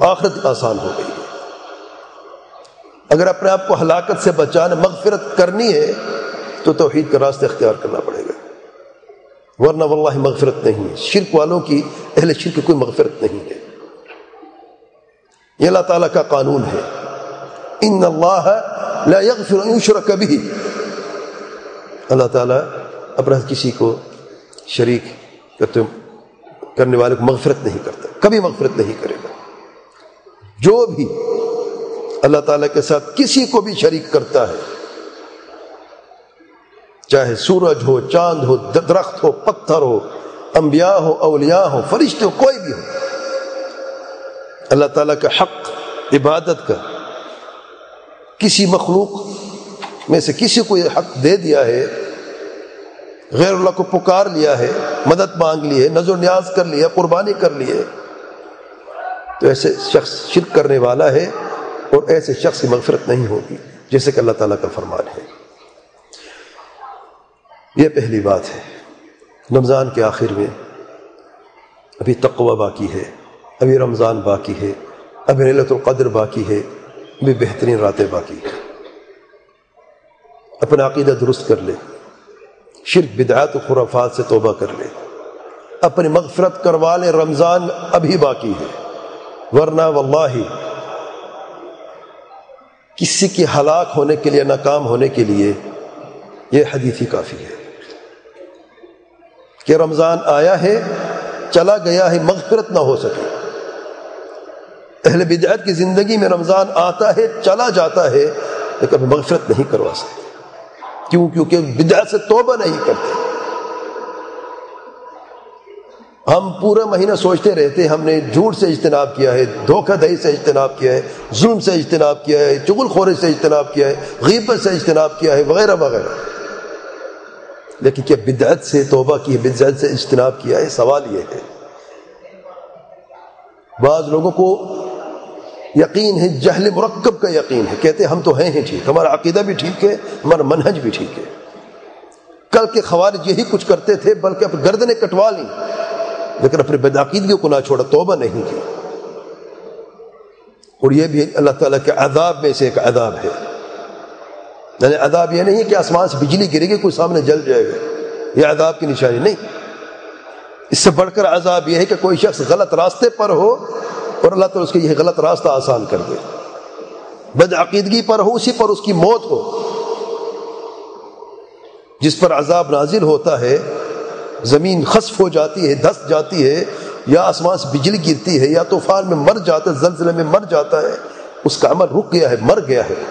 آخرت آسان ہو گئی ہے۔ اگر اپنے آپ کو ہلاکت سے بچانا، مغفرت کرنی ہے تو توحید کا راستہ اختیار کرنا پڑے گا، ورنہ واللہ مغفرت نہیں ہے۔ شرک والوں کی، اہل شرک کی کوئی مغفرت نہیں ہے۔ یہ اللہ تعالیٰ کا قانون ہے، ان اللہ لا یغفر ان یشرک بہ، اللہ تعالیٰ اپنا کسی کو شریک کرنے والے کو مغفرت نہیں کرتا، کبھی مغفرت نہیں کرے گا۔ جو بھی اللہ تعالیٰ کے ساتھ کسی کو بھی شریک کرتا ہے، چاہے سورج ہو، چاند ہو، درخت ہو، پتھر ہو، انبیاء ہو، اولیاء ہو، فرشتے ہو، کوئی بھی ہو، اللہ تعالیٰ کا حق عبادت کا کسی مخلوق میں سے کسی کو یہ حق دے دیا ہے، غیر اللہ کو پکار لیا ہے، مدد مانگ لی ہے، نذر و نیاز کر لیا، قربانی کر لی ہے، تو ایسے شخص شرک کرنے والا ہے، اور ایسے شخص کی مغفرت نہیں ہوگی، جیسے کہ اللہ تعالیٰ کا فرمان ہے۔ یہ پہلی بات ہے۔ رمضان کے آخر میں ابھی تقوی باقی ہے، ابھی رمضان باقی ہے، ابھی لیلۃ القدر باقی ہے، ابھی بہترین راتیں باقی ہیں۔ اپنا عقیدہ درست کر لے، شرک بدعات و خرافات سے توبہ کر لے، اپنی مغفرت کروا لے، رمضان ابھی باقی ہے، ورنہ واللہ کسی کی ہلاک ہونے کے لیے، ناکام ہونے کے لیے یہ حدیث ہی کافی ہے کہ رمضان آیا ہے، چلا گیا ہے، مغفرت نہ ہو سکے۔ اہل بدعت کی زندگی میں رمضان آتا ہے، چلا جاتا ہے، لیکن کبھی مغفرت نہیں کروا سکتے۔ کیوں؟ کیونکہ بدعت سے توبہ نہیں کرتے۔ ہم پورا مہینہ سوچتے رہتے ہم نے جھوٹ سے اجتناب کیا ہے، دھوکہ دہی سے اجتناب کیا ہے، ظلم سے اجتناب کیا ہے، چغل خوری سے اجتناب کیا ہے، غیبت سے اجتناب کیا ہے، وغیرہ وغیرہ، لیکن کیا بدعت سے توبہ کی ہے، بدعت سے اجتناب کیا ہے؟ سوال یہ ہے۔ بعض لوگوں کو یقین ہے، جہل مرکب کا یقین ہے، کہتے ہم تو ہیں ٹھیک، ہمارا عقیدہ بھی ٹھیک ہے، ہمارا منہج بھی ٹھیک ہے۔ کل کے خوارج یہی کچھ کرتے تھے، بلکہ اپنی گردنیں کٹوا لیں، لیکن اپنے بدعقیدگی کو نہ چھوڑا، توبہ نہیں کی۔ اور یہ بھی اللہ تعالیٰ کے عذاب میں سے ایک عذاب ہے۔ یعنی عذاب یہ نہیں کہ آسمان سے بجلی گرے گی، کوئی سامنے جل جائے گا، یہ عذاب کی نشانی نہیں۔ اس سے بڑھ کر عذاب یہ ہے کہ کوئی شخص غلط راستے پر ہو اور اللہ تعالیٰ اس کے یہ غلط راستہ آسان کر دے، بدعقیدگی پر ہو، اسی پر اس کی موت ہو۔ جس پر عذاب نازل ہوتا ہے، زمین خسف ہو جاتی ہے، دھس جاتی ہے، یا آسمان سے بجلی گرتی ہے، یا طوفان میں مر جاتا ہے، زلزلے میں مر جاتا ہے، اس کا عمل رک گیا ہے، مر گیا ہے۔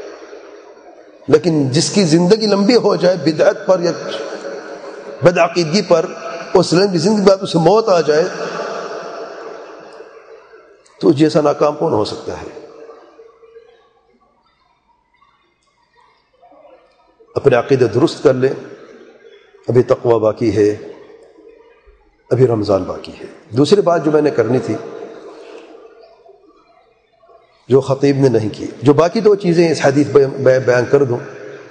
لیکن جس کی زندگی لمبی ہو جائے بدعت پر یا بدعقیدگی پر، اس لمبی زندگی بعد اسے موت آ جائے، تو جیسا ناکام کون ہو سکتا ہے؟ اپنے عقیدہ درست کر لیں، ابھی تقوی باقی ہے، ابھی رمضان باقی ہے۔ دوسری بات جو میں نے کرنی تھی، جو خطیب نے نہیں کی، جو باقی دو چیزیں اس حدیث بیان کر دوں۔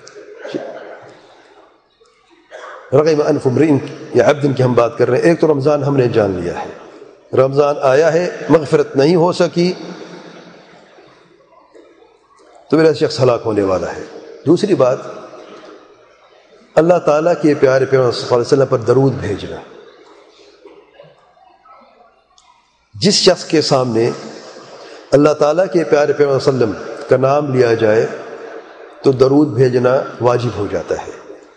رغم انف امرئ یا عبد کی ہم بات کر رہے ہیں۔ ایک تو رمضان ہم نے جان لیا ہے، رمضان آیا ہے، مغفرت نہیں ہو سکی تو میرا شخص ہلاک ہونے والا ہے۔ دوسری بات، اللہ تعالیٰ کے پیارے پیغمبر صلی اللہ علیہ وسلم پر درود بھیجنا۔ جس شخص کے سامنے اللہ تعالیٰ کے پیارے پیغمبر صلی اللہ علیہ وسلم کا نام لیا جائے تو درود بھیجنا واجب ہو جاتا ہے،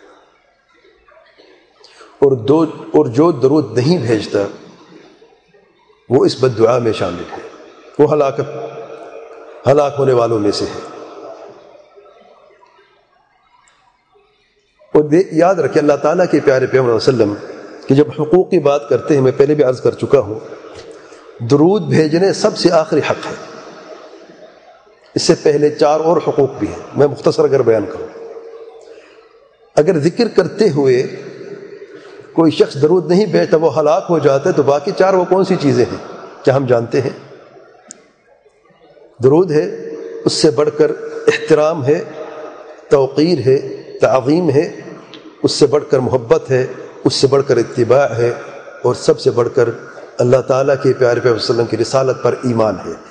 اور جو درود نہیں بھیجتا وہ اس بد دعا میں شامل ہے، وہ ہلاک ہونے والوں میں سے ہے۔ اور یاد رکھیں، اللہ تعالیٰ کے پیارے پیغمبر صلی اللہ علیہ وسلم کہ جب حقوق کی بات کرتے ہیں، میں پہلے بھی عرض کر چکا ہوں، درود بھیجنے سب سے آخری حق ہے، اس سے پہلے 4 اور حقوق بھی ہیں، میں مختصر اگر بیان کروں۔ اگر ذکر کرتے ہوئے کوئی شخص درود نہیں بھیجتا، وہ ہلاک ہو جاتا ہے، تو باقی 4 وہ کون سی چیزیں ہیں؟ کیا ہم جانتے ہیں؟ درود ہے، اس سے بڑھ کر احترام ہے، توقیر ہے، تعظیم ہے، اس سے بڑھ کر محبت ہے، اس سے بڑھ کر اتباع ہے، اور سب سے بڑھ کر اللہ تعالیٰ کے پیارے پیغمبر صلی اللہ علیہ وسلم کی رسالت پر ایمان ہے۔